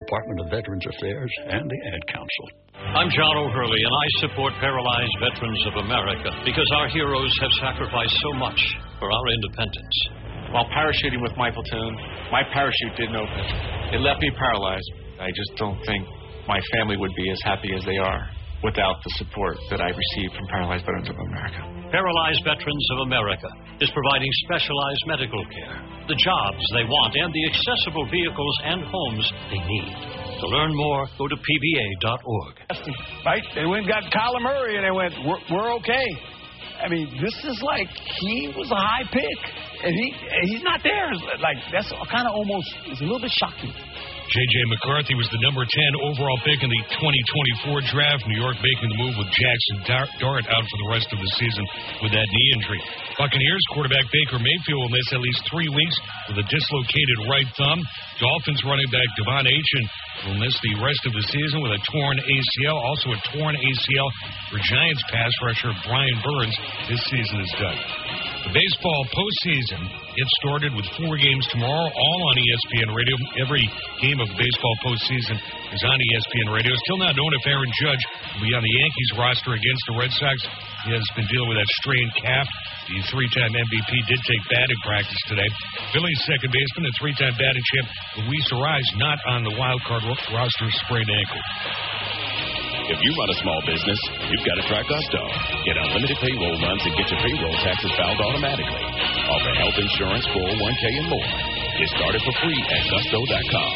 Department of Veterans Affairs and the Ad Council. I'm John O'Hurley, and I support Paralyzed Veterans of America because our heroes have sacrificed so much for our independence. While parachuting with my platoon, my parachute didn't open. It left me paralyzed. I just don't think my family would be as happy as they are without the support that I received from Paralyzed Veterans of America. Paralyzed Veterans of America is providing specialized medical care, the jobs they want, and the accessible vehicles and homes they need. To learn more, go to pva.org. Right? They went and got Kyler Murray, and they went, we're okay. I mean, this is like he was a high pick, and he's not there. Like, that's kind of almost, it's a little bit shocking. J.J. McCarthy was the number 10 overall pick in the 2024 draft. New York making the move with Jackson Dart out for the rest of the season with that knee injury. Buccaneers quarterback Baker Mayfield will miss at least 3 weeks with a dislocated right thumb. Dolphins running back Devon Achane will miss the rest of the season with a torn ACL. Also a torn ACL for Giants pass rusher Brian Burns. His season is done. The baseball postseason gets started with 4 games tomorrow, all on ESPN Radio. Every game of the baseball postseason is on ESPN Radio. Still not known if Aaron Judge will be on the Yankees roster against the Red Sox. He has been dealing with that strained calf. The 3-time MVP did take batting practice today. Phillies second baseman and 3-time batting champ Luis Arraez not on the wild card roster, sprained ankle. If you run a small business, you've got to try Gusto. Get unlimited payroll runs and get your payroll taxes filed automatically. Offer health insurance, 401k, and more. Get started for free at Gusto.com.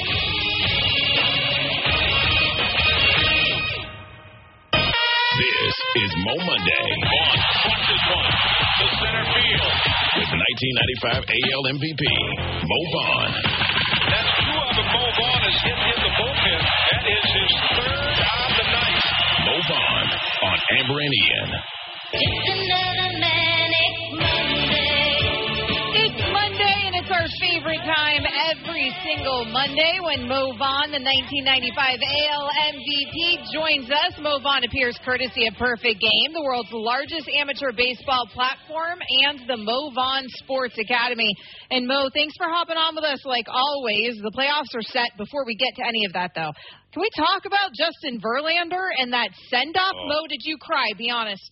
This is Mo Monday. Vaughn crushes one to center field. With 1995 AL MVP, Mo Vaughn. That's 2 of them Mo Vaughn has hit in the bullpen. That is his 3rd on the night. Mo Vaughn on Amber and Ian. It's another manic Monday. It's Monday, and it's our favorite time every single Monday when Mo Vaughn, the 1995 AL MVP, joins us. Mo Vaughn appears courtesy of Perfect Game, the world's largest amateur baseball platform, and the Mo Vaughn Sports Academy. And Mo, thanks for hopping on with us like always. The playoffs are set. Before we get to any of that, though, can we talk about Justin Verlander and that send-off? Oh. Mo, did you cry? Be honest.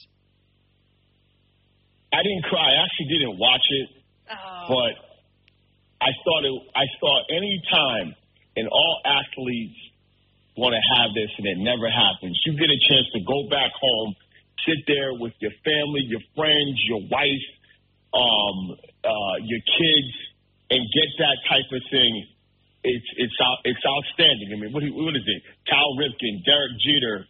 I didn't cry. I actually didn't watch it, but I thought any time, and all athletes want to have this, and it never happens. You get a chance to go back home, sit there with your family, your friends, your wife, your kids, and get that type of thing. It's outstanding. I mean, what is it? Cal Ripken, Derek Jeter,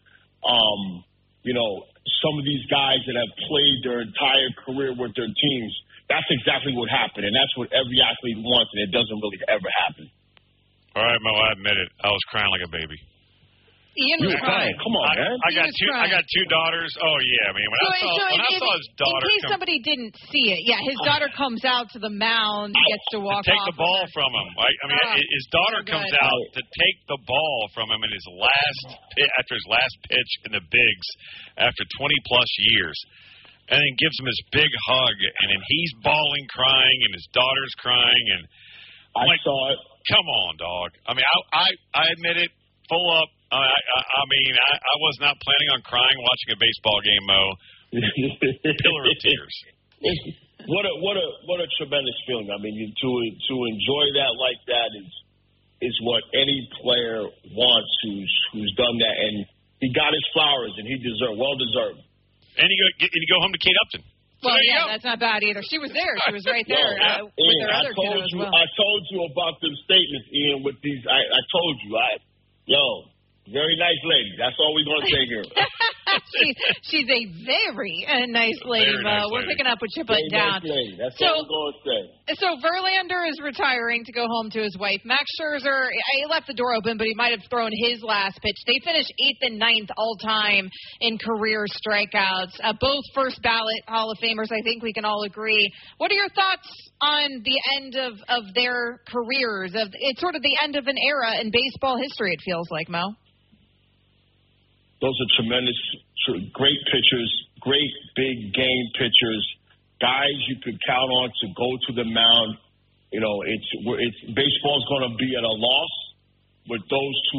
some of these guys that have played their entire career with their teams. That's exactly what happened, and that's what every athlete wants, and it doesn't really ever happen. All right, Mo, I admit it. I was crying like a baby. Ian was crying. Come on, man. I got 2 daughters. Oh yeah, I mean when I saw his daughter. In case somebody didn't see it, his daughter comes out to the mound, gets to walk to take off the ball from him. His daughter comes out to take the ball from him in his after his last pitch in the bigs after 20 plus years, and then gives him his big hug, and then he's bawling, crying, and his daughter's crying, and I saw it. Come on, dog. I mean, I admit it, full up. I was not planning on crying watching a baseball game, Mo. Pillar of tears. What a tremendous feeling. I mean, to enjoy that like that is what any player wants who's done that, and he got his flowers, and he well deserved. And you go home to Kate Upton. Well, that's not bad either. She was there. She was right there with their other kiddo as well. I told you about them statements, Ian, with these. I told you. Very nice lady. That's all we're going to say here. She's a very nice lady, Mo. We're picking up what you're putting down. Nice lady. That's all we're going to say. So Verlander is retiring to go home to his wife. Max Scherzer, he left the door open, but he might have thrown his last pitch. They finished 8th and 9th all-time in career strikeouts. Both first ballot Hall of Famers, I think we can all agree. What are your thoughts on the end of their careers? It's sort of the end of an era in baseball history, it feels like, Mo. Those are tremendous, great pitchers, great big game pitchers, guys you could count on to go to the mound. It's baseball's going to be at a loss with those 2